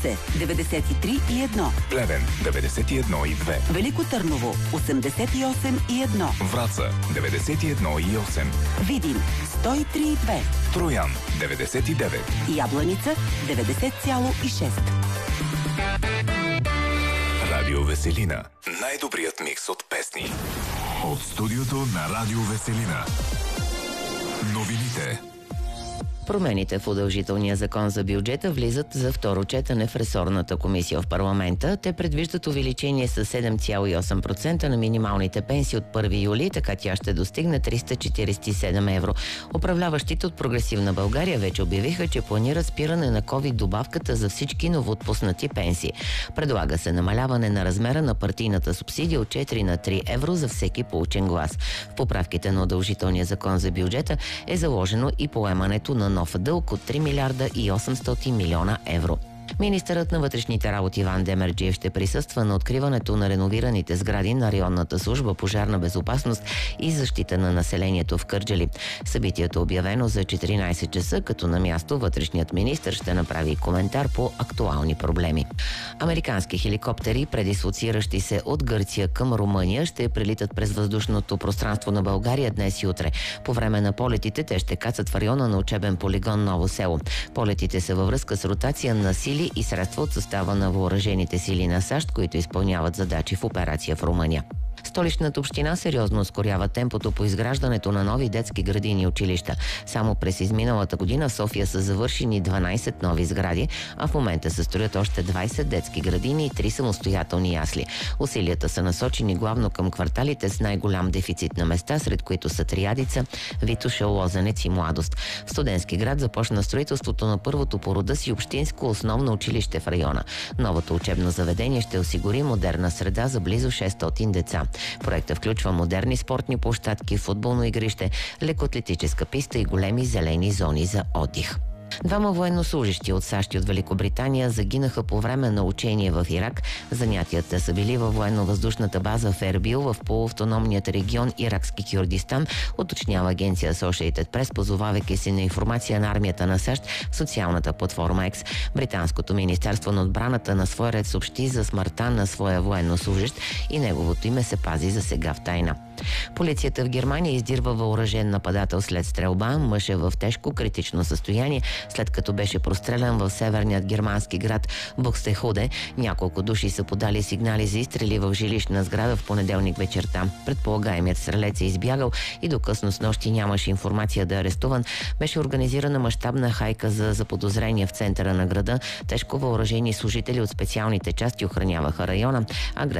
93,1. Плевен 91,2. Велико Търново 88,1. Враца 91,8. Видин 103,2. Троян 99. Ябланица 90,6. Радио Веселина. Най-добрият микс от песни. От студиото на Радио Веселина. Новините. Промените в удължителния закон за бюджета влизат за второ четене в ресорната комисия в парламента. Те предвиждат увеличение с 7,8% на минималните пенсии от 1 юли, така тя ще достигне 347 евро. Управляващите от Прогресивна България вече обявиха, че планират спиране на ковид добавката за всички новоотпуснати пенсии. Предлага се намаляване на размера на партийната субсидия от 4 на 3 евро за всеки получен глас. В поправките на удължителния закон за бюджета е заложено и поемането на нов дълг от 3 милиарда и 800 милиона евро. Министърът на вътрешните работи Иван Демерджиев ще присъства на откриването на реновираните сгради на районната служба пожарна безопасност и защита на населението в Кърджали. Събитието е обявено за 14 часа, като на място вътрешният министър ще направи коментар по актуални проблеми. Американски хеликоптери, предислоциращи се от Гърция към Румъния, ще прелитат през въздушното пространство на България днес и утре. По време на полетите те ще кацат в района на учебен полигон Ново село. Полетите са във връзка с ротация на сили и средства от състава на въоръжените сили на САЩ, които изпълняват задачи в операция в Румъния. Столичната община сериозно ускорява темпото по изграждането на нови детски градини и училища. Само през изминалата година в София са завършени 12 нови сгради, а в момента се строят още 20 детски градини и 3 самостоятелни ясли. Усилията са насочени главно към кварталите с най-голям дефицит на места, сред които са Триадица, Витоша, Лозенец и Младост. В Студентски град започна строителството на първото по рода си общинско основно училище в района. Новото учебно заведение ще осигури модерна среда за близо 600 деца. Проектът включва модерни спортни площадки, футболно игрище, лекоатлетическа писта и големи зелени зони за отдих. Двама военнослужещи от САЩ и от Великобритания загинаха по време на учение в Ирак. Занятията са били във военно-въздушната база в Ербил в полуавтономният регион Иракски Кюрдистан, уточнява агенция Associated Press, позовавайки се на информация на армията на САЩ в социалната платформа X. Британското министерство на отбраната на свой ред съобщи за смъртта на своя военнослужещ и неговото име се пази за сега в тайна. Полицията в Германия издирва въоръжен нападател след стрелба. Мъж е в тежко критично състояние, след като беше прострелян в северният германски град Букстехуде. Няколко души са подали сигнали за изстрели в жилищна сграда в понеделник вечерта. Предполагаемият стрелец е избягал и до късно снощи нямаше информация да е арестуван. Беше организирана мащабна хайка за заподозрение в центъра на града. Тежко въоръжени служители от специалните части охраняваха района.